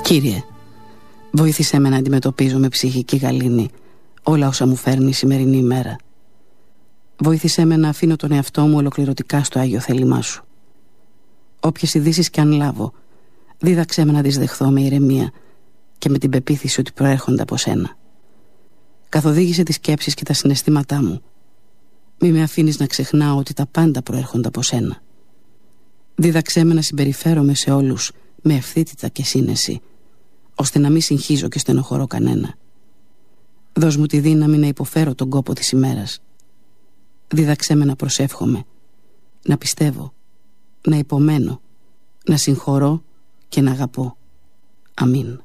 Κύριε, βοήθησέ με να αντιμετωπίζω με ψυχική γαλήνη όλα όσα μου φέρνει η σημερινή ημέρα. Βοήθησέ με να αφήνω τον εαυτό μου ολοκληρωτικά στο Άγιο θέλημά σου. Όποιες ειδήσεις κι αν λάβω, δίδαξέ με να τις δεχθώ με ηρεμία και με την πεποίθηση ότι προέρχονται από σένα. Καθοδήγησε τις σκέψεις και τα συναισθήματά μου. Μη με αφήνεις να ξεχνάω ότι τα πάντα προέρχονται από σένα. Δίδαξέ με να συμπεριφέρομαι σε όλους με ευθύτητα και σύνεση, ώστε να μην συγχύζω και στενοχωρώ κανένα. Δώσ' μου τη δύναμη να υποφέρω τον κόπο της ημέρας. Δίδαξέ με να προσεύχομαι, να πιστεύω, να υπομένω, να συγχωρώ και να αγαπώ. Αμήν.